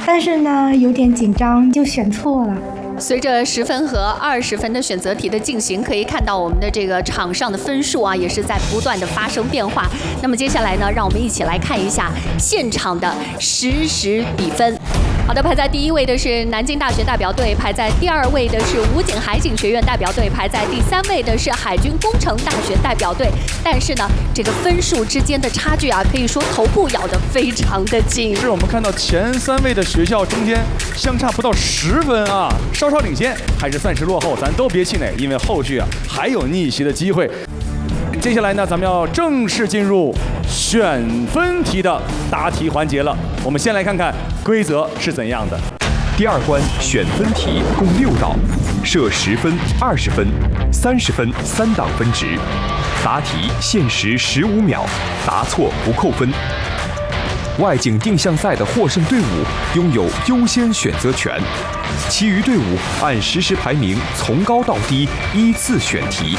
但是呢有点紧张，就选错了。 随着10分和20分的选择题的进行，可以看到我们的这个场上的分数啊，也是在不断的发生变化。那么接下来呢，让我们一起来看一下现场的实时比分。好的，排在第1位的是南京大学代表队，排在第2位的是武警海警学院代表队，排在第3位的是海军工程大学代表队。但是呢，这个分数之间的差距啊，可以说头部咬得非常的紧。 是我们看到前3位的学校中间相差不到10分啊，稍稍领先还是暂时落后，咱都别气馁，因为后续啊还有逆袭的机会。接下来呢，咱们要正式进入选分题的答题环节了。我们先来看看规则是怎样的。 第2关选分题共6道，设10分、20分、30分3档分值，答题限时15秒，答错不扣分。外景定向赛的获胜队伍拥有优先选择权，其余队伍按实时排名从高到低依次选题。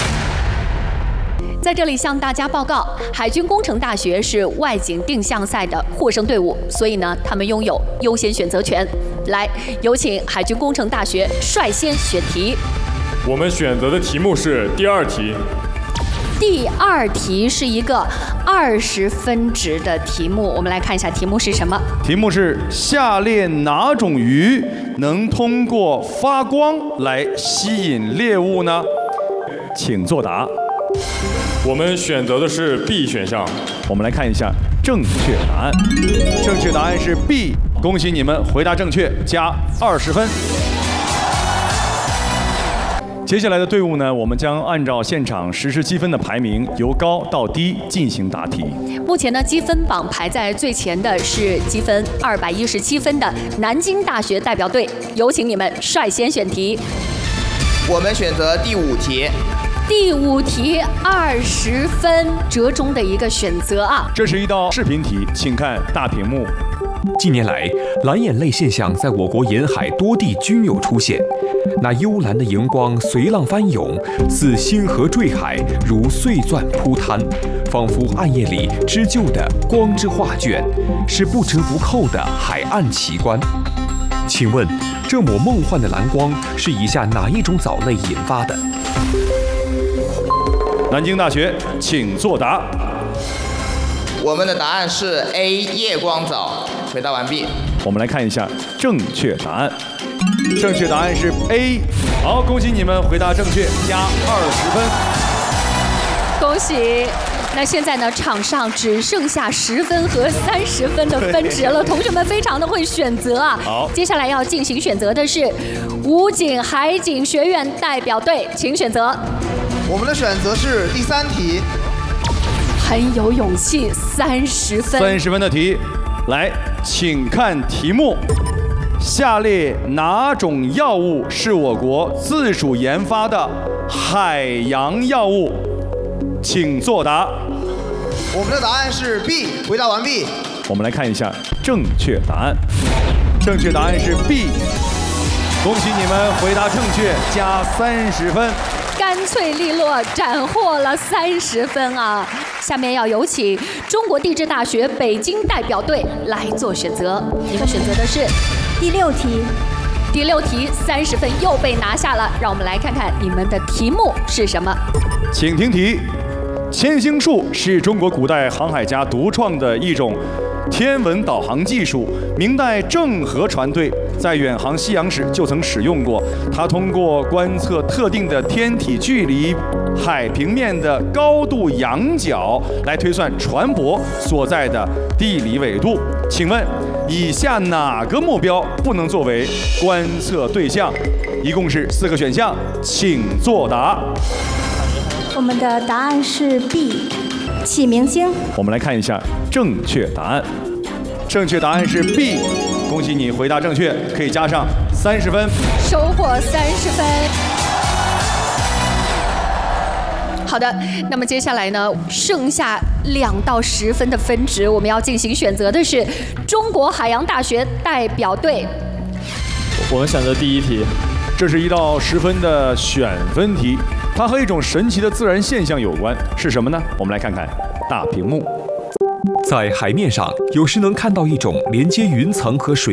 在这里向大家报告，海军工程大学是外景定向赛的获胜队伍，所以呢，他们拥有优先选择权。来，有请海军工程大学率先选题。 我们选择的题目是第2题。 第2题是一个20分值的题目，我们来看一下题目是什么。 题目是下列哪种鱼能通过发光来吸引猎物呢？请作答。 我们选择的是 B 选项。 我们来看一下正确答案。正确答案是 B， 恭喜你们回答正确，加20分。接下来的队伍呢，我们将按照现场实时积分的排名，由高到低进行答题。 目前呢，积分榜排在最前的是积分217分的南京大学代表队，有请你们率先选题。 我们选择第5题。 第5题20分折中的一个选择啊！ 这是一道视频题，请看大屏幕。 近年来，蓝眼泪现象在我国沿海多地均有出现。那幽蓝的荧光随浪翻涌，似星河坠海，如碎钻铺摊，仿佛暗夜里织就的光之画卷，是不折不扣的海岸奇观。请问，这抹梦幻的蓝光是以下哪一种藻类引发的？ 南京大学，请作答。 我们的答案是 A 夜光藻。回答完毕。 我们来看一下正确答案。正确答案是 A。好，恭喜你们回答正确，加20分。 恭喜！那现在呢，场上只剩下10分和30分的分值了，同学们非常的会选择啊。 好， 接下来要进行选择的是武警海警学院代表队，请选择。 我们的选择是第3题。 很有勇气，30分。 30分的题，来，请看题目。下列哪种药物是我国自主研发的海洋药物？请作答。 我们的答案是 B。回答完毕。 我们来看一下正确答案。正确答案是 B。恭喜你们回答正确，加30分。 干脆利落，斩获了30分啊！下面要有请中国地质大学北京代表队来做选择，你们选择的是第6题。 第6题30分又被拿下了，让我们来看看你们的题目是什么。 请听题：千星术是中国古代航海家独创的一种天文导航技术，明代郑和船队在远航西洋时就曾使用过。它通过观测特定的天体距离、海平面的高度仰角来推算船舶所在的地理纬度。请问，以下哪个目标不能作为观测对象？一共是4个选项，请作答。 我们的答案是 B， 启明星。 我们来看一下正确答案。正确答案是 B， 恭喜你回答正确，可以加上30分， 收获30分。好的，那么接下来呢，剩下2到10分的分值，我们要进行选择的是中国海洋大学代表队。 我们选择第1题。 这是一道10分的选分题，它和一种神奇的自然现象有关，是什么呢？我们来看看大屏幕。 在海面上，有时能看到一种连接云层和水